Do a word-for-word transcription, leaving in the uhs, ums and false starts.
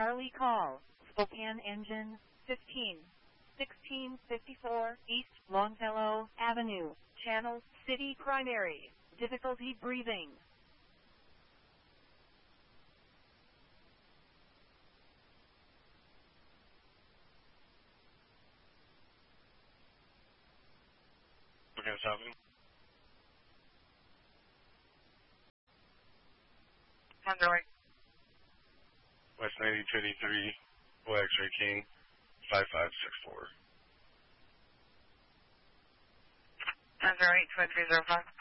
Charlie call, Spokane engine, fifteen, sixteen fifty-four East Longfellow Avenue, channel, city primary, difficulty breathing. Spokane Avenue. Android. West ninety two eighty-three, O X-Ray King, five five six four. Android, two three zero five.